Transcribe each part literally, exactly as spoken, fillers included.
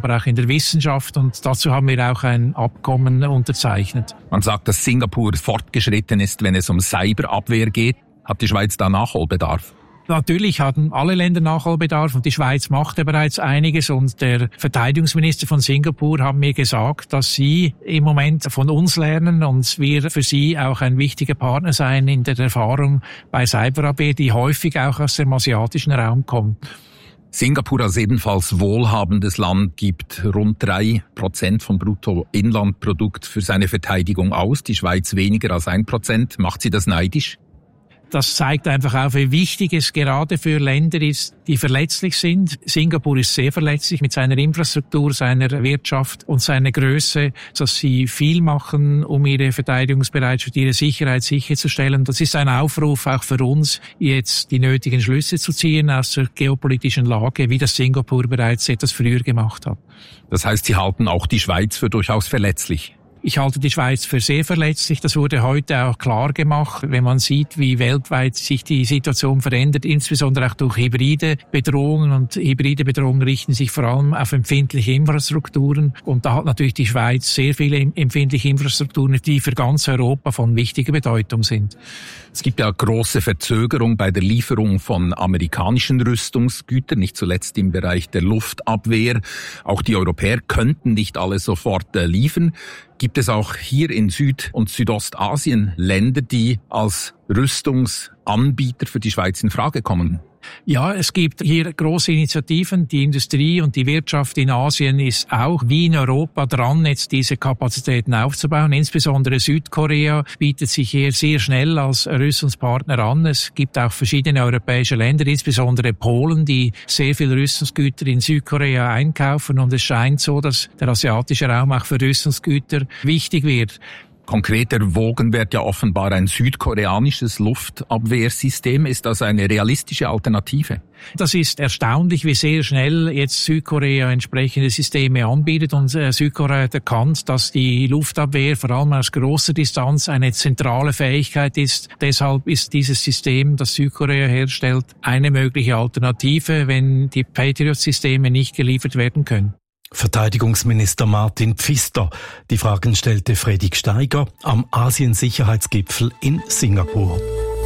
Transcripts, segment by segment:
aber auch in der Wissenschaft. Und dazu haben wir auch ein Abkommen unterzeichnet. Man sagt, dass Singapur fortgeschritten ist, wenn es um Cyberabwehr geht. Hat die Schweiz da Nachholbedarf? Natürlich hatten alle Länder Nachholbedarf und die Schweiz macht ja bereits einiges. Und der Verteidigungsminister von Singapur hat mir gesagt, dass sie im Moment von uns lernen und wir für sie auch ein wichtiger Partner sein in der Erfahrung bei Cyberabwehr, die häufig auch aus dem asiatischen Raum kommt. Singapur als ebenfalls wohlhabendes Land gibt rund drei Prozent vom Bruttoinlandprodukt für seine Verteidigung aus, die Schweiz weniger als ein Prozent. Macht sie das neidisch? Das zeigt einfach auch, wie wichtig es gerade für Länder ist, die verletzlich sind. Singapur ist sehr verletzlich mit seiner Infrastruktur, seiner Wirtschaft und seiner Größe, dass sie viel machen, um ihre Verteidigungsbereitschaft, ihre Sicherheit sicherzustellen. Das ist ein Aufruf auch für uns, jetzt die nötigen Schlüsse zu ziehen aus der geopolitischen Lage, wie das Singapur bereits etwas früher gemacht hat. Das heißt, Sie halten auch die Schweiz für durchaus verletzlich? Ich halte die Schweiz für sehr verletzlich. Das wurde heute auch klar gemacht, wenn man sieht, wie weltweit sich die Situation verändert, insbesondere auch durch hybride Bedrohungen. Und hybride Bedrohungen richten sich vor allem auf empfindliche Infrastrukturen. Und da hat natürlich die Schweiz sehr viele empfindliche Infrastrukturen, die für ganz Europa von wichtiger Bedeutung sind. Es gibt ja große Verzögerung bei der Lieferung von amerikanischen Rüstungsgütern, nicht zuletzt im Bereich der Luftabwehr. Auch die Europäer könnten nicht alle sofort äh, liefern. Gibt es auch hier in Süd- und Südostasien Länder, die als Rüstungsanbieter für die Schweiz in Frage kommen? Ja, es gibt hier große Initiativen. Die Industrie und die Wirtschaft in Asien ist auch wie in Europa dran, jetzt diese Kapazitäten aufzubauen. Insbesondere Südkorea bietet sich hier sehr schnell als Rüstungspartner an. Es gibt auch verschiedene europäische Länder, insbesondere Polen, die sehr viel Rüstungsgüter in Südkorea einkaufen. Und es scheint so, dass der asiatische Raum auch für Rüstungsgüter wichtig wird. Konkret erwogen wird ja offenbar ein südkoreanisches Luftabwehrsystem. Ist das eine realistische Alternative? Das ist erstaunlich, wie sehr schnell jetzt Südkorea entsprechende Systeme anbietet. Und äh, Südkorea hat erkannt, dass die Luftabwehr vor allem aus großer Distanz eine zentrale Fähigkeit ist. Deshalb ist dieses System, das Südkorea herstellt, eine mögliche Alternative, wenn die Patriot-Systeme nicht geliefert werden können. Verteidigungsminister Martin Pfister. Die Fragen stellte Fredrik Steiger am Asien-Sicherheitsgipfel in Singapur.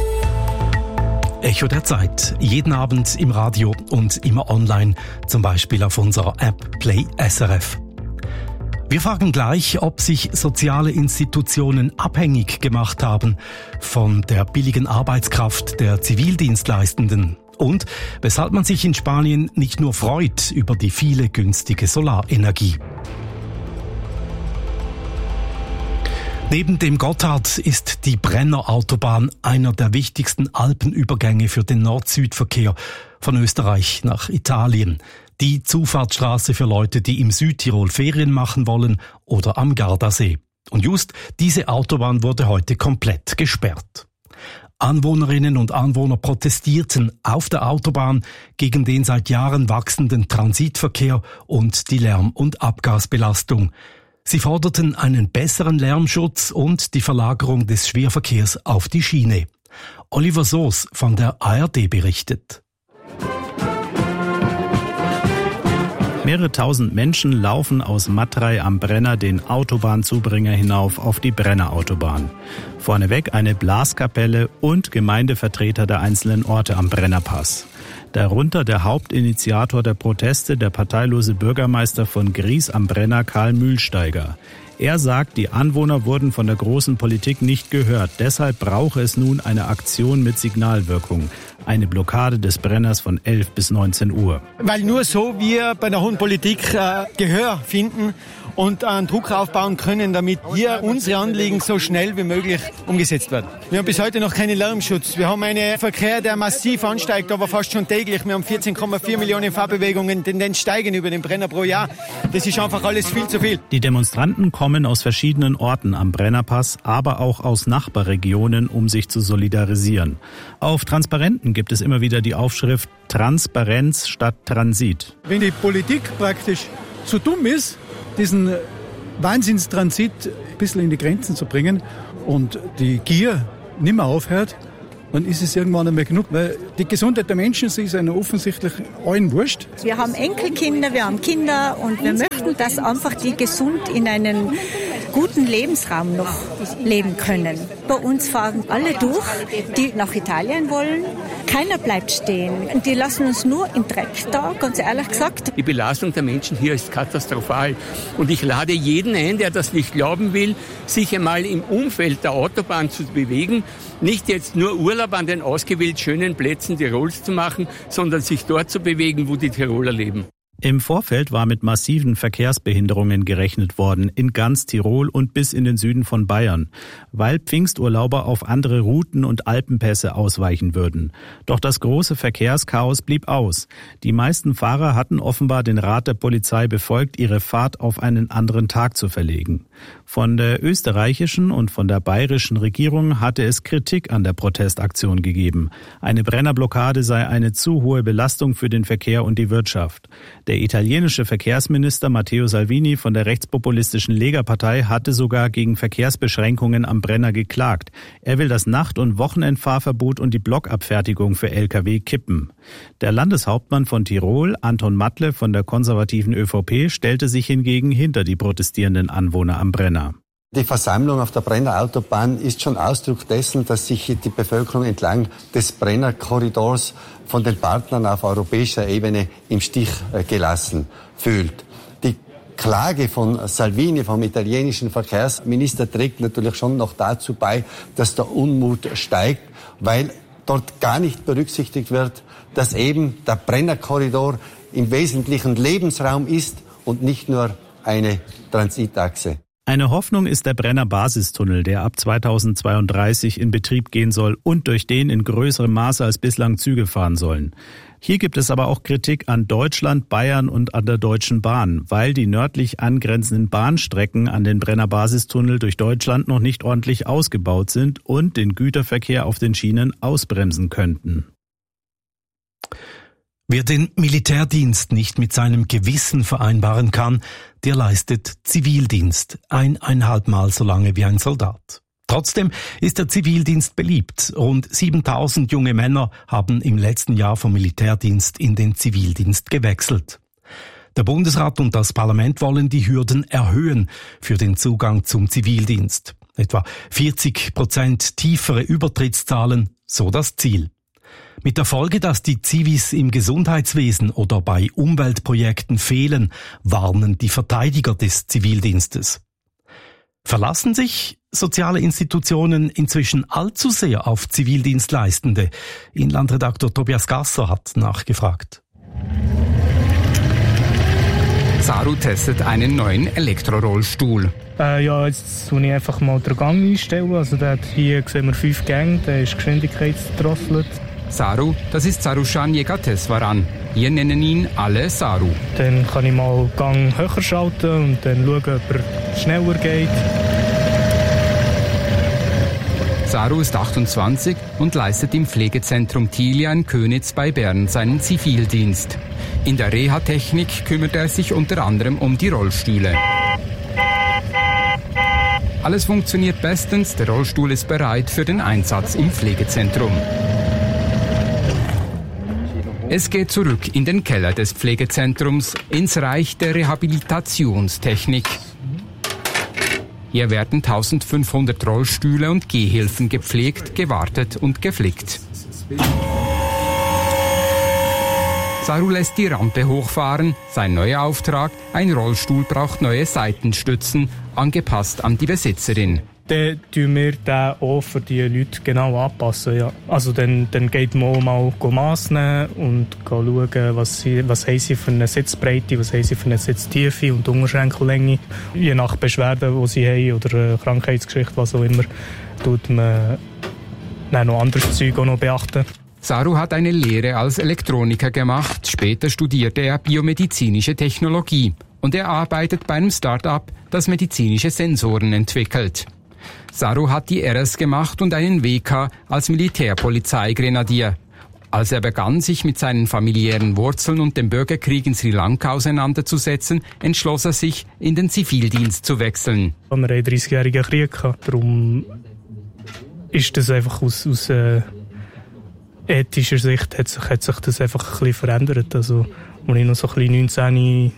Echo der Zeit. Jeden Abend im Radio und immer online, zum Beispiel auf unserer App Play S R F. Wir fragen gleich, ob sich soziale Institutionen abhängig gemacht haben von der billigen Arbeitskraft der Zivildienstleistenden. Und weshalb man sich in Spanien nicht nur freut über die viele günstige Solarenergie. Neben dem Gotthard ist die Brenner Autobahn einer der wichtigsten Alpenübergänge für den Nord-Süd-Verkehr von Österreich nach Italien. Die Zufahrtsstraße für Leute, die im Südtirol Ferien machen wollen oder am Gardasee. Und just diese Autobahn wurde heute komplett gesperrt. Anwohnerinnen und Anwohner protestierten auf der Autobahn gegen den seit Jahren wachsenden Transitverkehr und die Lärm- und Abgasbelastung. Sie forderten einen besseren Lärmschutz und die Verlagerung des Schwerverkehrs auf die Schiene. Oliver Soos von der A R D berichtet. Mehrere tausend Menschen laufen aus Matrei am Brenner den Autobahnzubringer hinauf auf die Brennerautobahn. Vorneweg eine Blaskapelle und Gemeindevertreter der einzelnen Orte am Brennerpass. Darunter der Hauptinitiator der Proteste, der parteilose Bürgermeister von Gries am Brenner, Karl Mühlsteiger. Er sagt, die Anwohner wurden von der großen Politik nicht gehört. Deshalb brauche es nun eine Aktion mit Signalwirkung. Eine Blockade des Brenners von elf bis neunzehn Uhr. Weil nur so wir bei der hohen Politik äh, Gehör finden und einen Druck aufbauen können, damit hier unsere Anliegen so schnell wie möglich umgesetzt werden. Wir haben bis heute noch keinen Lärmschutz. Wir haben einen Verkehr, der massiv ansteigt, aber fast schon täglich. Wir haben vierzehn Komma vier Millionen Fahrbewegungen, Tendenz steigen über den Brenner pro Jahr. Das ist einfach alles viel zu viel. Die Demonstranten kommen aus verschiedenen Orten am Brennerpass, aber auch aus Nachbarregionen, um sich zu solidarisieren. Auf Transparenten gibt es immer wieder die Aufschrift Transparenz statt Transit. Wenn die Politik praktisch so dumm ist, diesen Wahnsinnstransit ein bisschen in die Grenzen zu bringen und die Gier nicht mehr aufhört, dann ist es irgendwann einmal genug. Weil die Gesundheit der Menschen ist ihnen offensichtlich allen wurscht. Wir haben Enkelkinder, wir haben Kinder und wir möchten achten, dass einfach die gesund in einen guten Lebensraum noch leben können. Bei uns fahren alle durch, die nach Italien wollen. Keiner bleibt stehen. Und die lassen uns nur im Dreck da, ganz ehrlich gesagt. Die Belastung der Menschen hier ist katastrophal. Und ich lade jeden ein, der das nicht glauben will, sich einmal im Umfeld der Autobahn zu bewegen. Nicht jetzt nur Urlaub an den ausgewählt schönen Plätzen Tirols zu machen, sondern sich dort zu bewegen, wo die Tiroler leben. Im Vorfeld war mit massiven Verkehrsbehinderungen gerechnet worden, in ganz Tirol und bis in den Süden von Bayern, weil Pfingsturlauber auf andere Routen und Alpenpässe ausweichen würden. Doch das große Verkehrschaos blieb aus. Die meisten Fahrer hatten offenbar den Rat der Polizei befolgt, ihre Fahrt auf einen anderen Tag zu verlegen. Von der österreichischen und von der bayerischen Regierung hatte es Kritik an der Protestaktion gegeben. Eine Brennerblockade sei eine zu hohe Belastung für den Verkehr und die Wirtschaft. Der italienische Verkehrsminister Matteo Salvini von der rechtspopulistischen Lega-Partei hatte sogar gegen Verkehrsbeschränkungen am Brenner geklagt. Er will das Nacht- und Wochenendfahrverbot und die Blockabfertigung für L K W kippen. Der Landeshauptmann von Tirol, Anton Matle von der konservativen ÖVP, stellte sich hingegen hinter die protestierenden Anwohner am Brenner. Die Versammlung auf der Brenner Autobahn ist schon Ausdruck dessen, dass sich die Bevölkerung entlang des Brenner Korridors von den Partnern auf europäischer Ebene im Stich gelassen fühlt. Die Klage von Salvini, vom italienischen Verkehrsminister, trägt natürlich schon noch dazu bei, dass der Unmut steigt, weil dort gar nicht berücksichtigt wird, dass eben der Brenner Korridor im Wesentlichen Lebensraum ist und nicht nur eine Transitachse. Eine Hoffnung ist der Brenner Basistunnel, der ab zweitausendzweiunddreißig in Betrieb gehen soll und durch den in größerem Maße als bislang Züge fahren sollen. Hier gibt es aber auch Kritik an Deutschland, Bayern und an der Deutschen Bahn, weil die nördlich angrenzenden Bahnstrecken an den Brenner Basistunnel durch Deutschland noch nicht ordentlich ausgebaut sind und den Güterverkehr auf den Schienen ausbremsen könnten. Wer den Militärdienst nicht mit seinem Gewissen vereinbaren kann, der leistet Zivildienst, eineinhalb Mal so lange wie ein Soldat. Trotzdem ist der Zivildienst beliebt. Rund siebentausend junge Männer haben im letzten Jahr vom Militärdienst in den Zivildienst gewechselt. Der Bundesrat und das Parlament wollen die Hürden erhöhen für den Zugang zum Zivildienst. Etwa vierzig Prozent tiefere Übertrittszahlen, so das Ziel. Mit der Folge, dass die Zivis im Gesundheitswesen oder bei Umweltprojekten fehlen, warnen die Verteidiger des Zivildienstes. Verlassen sich soziale Institutionen inzwischen allzu sehr auf Zivildienstleistende? Inlandredaktor Tobias Gasser hat nachgefragt. Saru testet einen neuen Elektrorollstuhl. Äh, ja, jetzt muss ich einfach mal den Gang einstellen. Also der hat hier sehen wir fünf Gänge, der ist geschwindigkeitsdrosselt. Saru, das ist Sarushan Yegateswaran. Wir nennen ihn alle Saru. Dann kann ich mal den Gang höher schalten und dann schauen, ob er schneller geht. Saru ist achtundzwanzig und leistet im Pflegezentrum Tilia in Könitz bei Bern seinen Zivildienst. In der Reha-Technik kümmert er sich unter anderem um die Rollstühle. Alles funktioniert bestens, der Rollstuhl ist bereit für den Einsatz im Pflegezentrum. Es geht zurück in den Keller des Pflegezentrums, ins Reich der Rehabilitationstechnik. Hier werden eintausendfünfhundert Rollstühle und Gehhilfen gepflegt, gewartet und geflickt. Saru lässt die Rampe hochfahren. Sein neuer Auftrag, ein Rollstuhl braucht neue Seitenstützen, angepasst an die Besitzerin. Dann tun wir den auch für die Leute genau anpassen. Ja. Also dann, dann geht man auch mal Mass nehmen und schauen, was, sie, was haben sie für eine Sitzbreite, was haben sie für eine Sitztiefe und Unterschenkellänge. Je nach Beschwerden, die sie haben oder Krankheitsgeschichte, was auch immer, tut man dann noch anderes Zeug auch noch beachten. Saru hat eine Lehre als Elektroniker gemacht, später studierte er biomedizinische Technologie und er arbeitet bei einem Start-up, das medizinische Sensoren entwickelt. Saru hat die R S gemacht und einen W K als Militärpolizeigrenadier. Als er begann, sich mit seinen familiären Wurzeln und dem Bürgerkrieg in Sri Lanka auseinanderzusetzen, entschloss er sich, in den Zivildienst zu wechseln. Wir hatten einen dreißigjährigen Krieg gehabt, darum ist das einfach aus, aus äh, ethischer Sicht hat sich, hat sich das einfach ein bisschen verändert. Also, als ich noch so ein bisschen neunzehn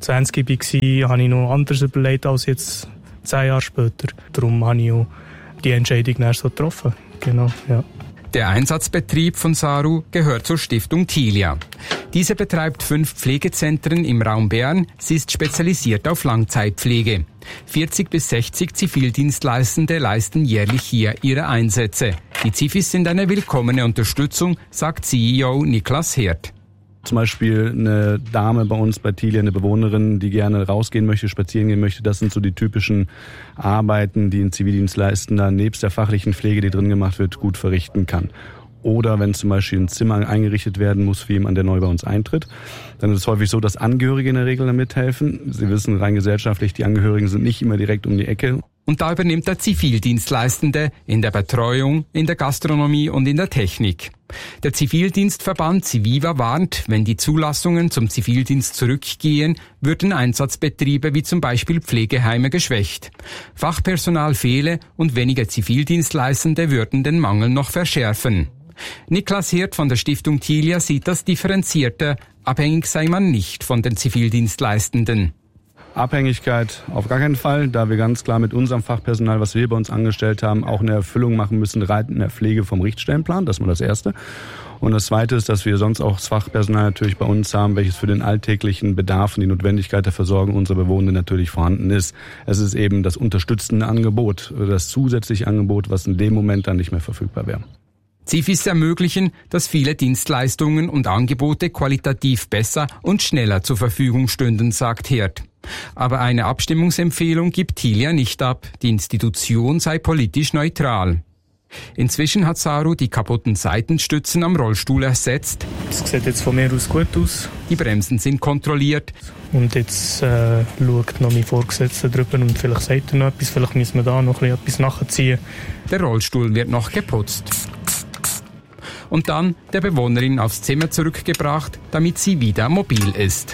zwanzig war, habe ich noch anders überlegt als jetzt zehn Jahre später. Darum habe ich auch die Entscheidung dann so getroffen. Genau, ja. Der Einsatzbetrieb von Saru gehört zur Stiftung Tilia. Diese betreibt fünf Pflegezentren im Raum Bern. Sie ist spezialisiert auf Langzeitpflege. vierzig bis sechzig Zivildienstleistende leisten jährlich hier ihre Einsätze. Die Zifis sind eine willkommene Unterstützung, sagt C E O Niklas Herd. Zum Beispiel eine Dame bei uns bei Tilia, eine Bewohnerin, die gerne rausgehen möchte, spazieren gehen möchte. Das sind so die typischen Arbeiten, die ein Zivildienstleistender nebst der fachlichen Pflege, die drin gemacht wird, gut verrichten kann. Oder wenn zum Beispiel ein Zimmer eingerichtet werden muss für jemanden, der neu bei uns eintritt, dann ist es häufig so, dass Angehörige in der Regel da mithelfen. Sie wissen rein gesellschaftlich, die Angehörigen sind nicht immer direkt um die Ecke. Und da übernimmt der Zivildienstleistende in der Betreuung, in der Gastronomie und in der Technik. Der Zivildienstverband Civiva warnt, wenn die Zulassungen zum Zivildienst zurückgehen, würden Einsatzbetriebe wie zum Beispiel Pflegeheime geschwächt. Fachpersonal fehle und weniger Zivildienstleistende würden den Mangel noch verschärfen. Niklas Herd von der Stiftung Tilia sieht das differenzierter. Abhängig sei man nicht von den Zivildienstleistenden. Abhängigkeit auf gar keinen Fall, da wir ganz klar mit unserem Fachpersonal, was wir bei uns angestellt haben, auch eine Erfüllung machen müssen, rein in der Pflege vom Richtstellenplan. Das ist mal das Erste. Und das Zweite ist, dass wir sonst auch das Fachpersonal natürlich bei uns haben, welches für den alltäglichen Bedarf und die Notwendigkeit der Versorgung unserer Bewohner natürlich vorhanden ist. Es ist eben das unterstützende Angebot, das zusätzliche Angebot, was in dem Moment dann nicht mehr verfügbar wäre. Zifis ermöglichen, dass viele Dienstleistungen und Angebote qualitativ besser und schneller zur Verfügung stünden, sagt Herd. Aber eine Abstimmungsempfehlung gibt Tilia nicht ab. Die Institution sei politisch neutral. Inzwischen hat Saru die kaputten Seitenstützen am Rollstuhl ersetzt. Das sieht jetzt von mir aus gut aus. Die Bremsen sind kontrolliert. Und jetzt äh, schaut noch mein Vorgesetzter drüber und vielleicht sagt er noch etwas. Vielleicht müssen wir da noch etwas nachziehen. Der Rollstuhl wird noch geputzt. Und dann der Bewohnerin aufs Zimmer zurückgebracht, damit sie wieder mobil ist.